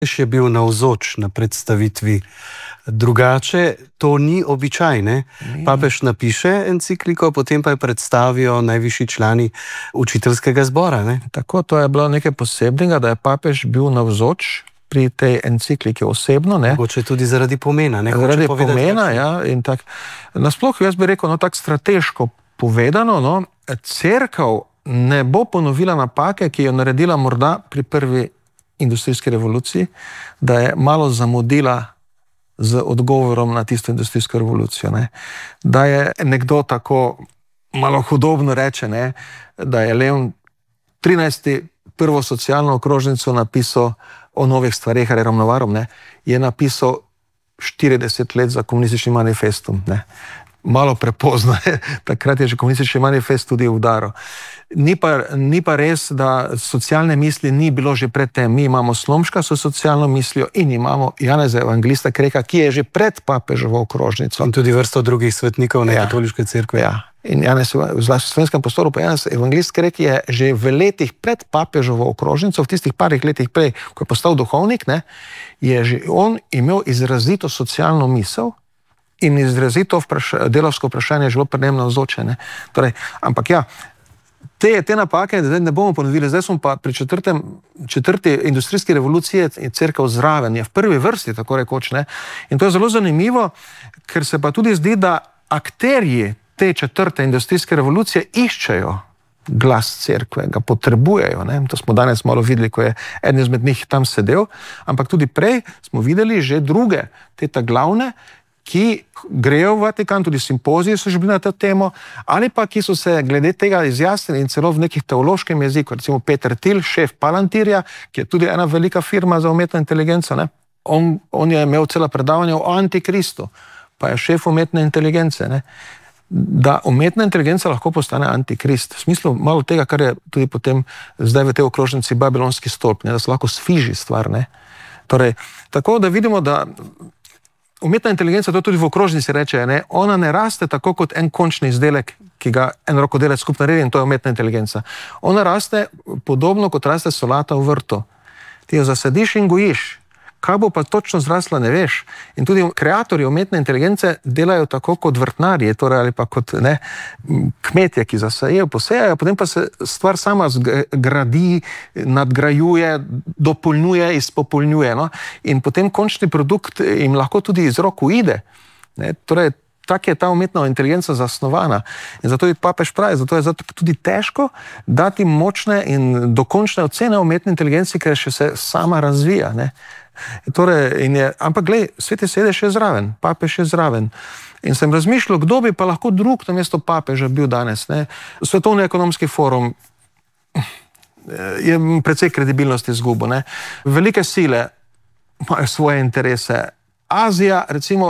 je bil navzoč na predstavitvi. Drugače, to ni običaj, ne? Papež napiše encikliko, potem pa jo predstavijo najvišji člani učiteljskega zbora, ne? Tako, to je bilo nekaj posebnega, da je papež bil navzoč pri tej encikliki osebno, ne? Mogoče tudi zaradi pomena, ne? Zaradi pomena, ja, in tak. Nasploh, jaz bi rekel, tako strateško povedano, cerkev ne bo ponovila napake, ki jo naredila morda pri prvi industrijski revoluciji, da je malo zamudila z odgovorom na tisto industrijsko revolucijo. Ne. Da je nekdo tako malo hudobno reče, ne, da je Leon 13. prvo socialno okrožnico napisal o novih stvareh, ali ravnovarom, ne, je napisal 40 let za komunistični manifestum. Ne. Malo prepozno je, takrat je že komunistični manifest tudi udaril. Ni pa res, da socialne misli ni bilo že pred tem. Mi imamo Slomška s socialno mislijo in imamo Janeza Evangelista Kreka, ki je že pred papeževo okrožnico. In tudi vrsto drugih svetnikov katoliške cerkve. Ja. In Janez, v slovenskem prostoru pa Janez Evangelist Krek je že v letih pred papeževo okrožnico, v tistih parih letih prej, ko je postal duhovnik, ne, je že on imel izrazito socialno misel in izrazito delavsko vprašanje je bilo pri njem navzoče. Torej, ampak ja, te napake ne bomo ponovili, zdaj smo pa pri četrti industrijski revoluciji je cerkev zraven, je v prvi vrsti, tako rekoč, ne. In to je zelo zanimivo, ker se pa tudi zdi, da akterji te četrte industrijske revolucije iščejo glas cerkve, ga potrebujejo, ne. To smo danes malo videli, ko je eden izmed njih tam sedel, ampak tudi prej smo videli že druge, te glavne, ki grejo v Vatikan, tudi simpoziji so že bili na to temo, ali pa ki so se glede tega izjasnili in celo v nekih teološkem jeziku, recimo Peter Thiel, šef Palantirja, ki je tudi ena velika firma za umetno inteligenco, ne? On je imel cela predavanja o antikristu, pa je šef umetne inteligence, ne? Da umetna inteligenca lahko postane antikrist. V smislu malo tega, kar je tudi potem zdaj v tej okrožnici Babilonski stolp, ne? Da se lahko sfiži stvar, ne? Torej, tako da vidimo, da umetna inteligenca, to tudi v okrožnici reče, ne, ona ne raste tako kot en končni izdelek, ki ga en rokodelec skupaj naredi, in to je umetna inteligenca. Ona raste podobno kot raste solata v vrtu. Ti jo zasadiš in gojiš. Kaj bo pa točno zrasla, ne veš. In tudi kreatorji umetne inteligence delajo tako kot vrtnarji, torej ali pa kot kmetje, ki zasajejo, posejajo, potem pa se stvar sama gradi, nadgrajuje, dopolnjuje, izpopolnjuje. No? In potem končni produkt jim lahko tudi iz rok uide. Ne? Torej, tak je ta umetna inteligenca zasnovana. In zato je papež pravi, zato je tudi težko dati močne in dokončne ocene umetne inteligence, ker še se sama razvija. Ne? Torej, ampak glej, Sveti sedež je zraven, papež je zraven. In sem razmišljal, kdo bi pa lahko drug namesto papeža bil danes. Ne? Svetovni ekonomski forum je precej kredibilnosti izgubil. Ne? Velike sile imajo svoje interese. Azija,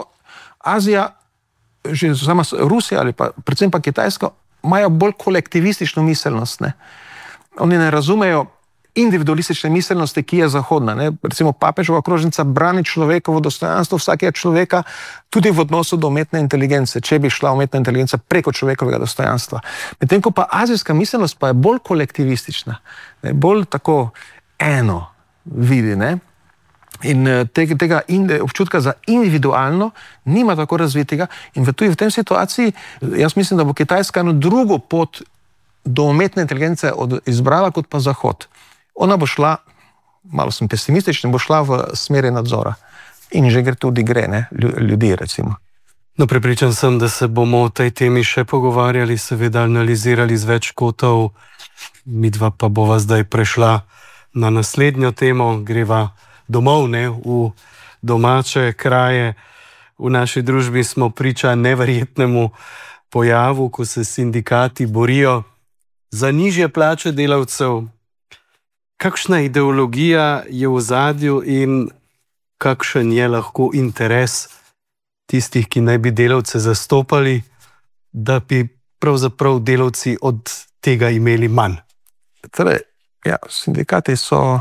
že sama Rusija ali pa predvsem pa Kitajska, imajo bolj kolektivistično miselnost. Ne? Oni ne razumejo individualistične miselnosti, ki je zahodna. Ne? Recimo papežova okrožnica brani človekovo dostojanstvo vsakega človeka tudi v odnosu do umetne inteligence, če bi šla umetna inteligenca preko človekovega dostojanstva. Medtem ko pa azijska miselnost pa je bolj kolektivistična, ne? Bolj tako eno vidi, ne? In tega občutka za individualno nima tako razvitega in tudi v tem situaciji jaz mislim, da bo Kitajska eno drugo pot do umetne inteligence izbrala kot pa Zahod. Ona bo šla, malo sem pesimističen, bo šla v smeri nadzora. In že tudi gre, ne, ljudi recimo. No, prepričan sem, da se bomo o tej temi še pogovarjali, seveda analizirali z več kotov. Midva pa bova zdaj prešla na naslednjo temo, greva domov, ne, v domače kraje. V naši družbi smo priča neverjetnemu pojavu, ko se sindikati borijo za nižje plače delavcev. Kakšna ideologija je v ozadju in kakšen je lahko interes tistih, ki naj bi delavce zastopali, da bi pravzaprav delavci od tega imeli manj? Torej, ja, sindikati so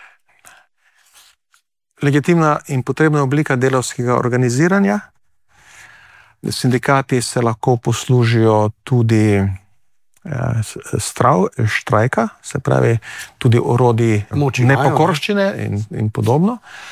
legitimna in potrebna oblika delavskega organiziranja. Sindikati se lahko poslužijo tudi štrajka, se pravi tudi orodij nepokorščine in podobno.